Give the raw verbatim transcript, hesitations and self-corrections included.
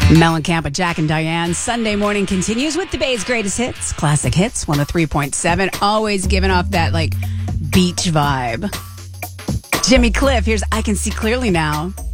Mellencamp, Jack and Diane. Sunday morning continues with the Bay's greatest hits. Classic hits, one oh three point seven. Always giving off that, like, beach vibe. Jimmy Cliff, here's I Can See Clearly Now.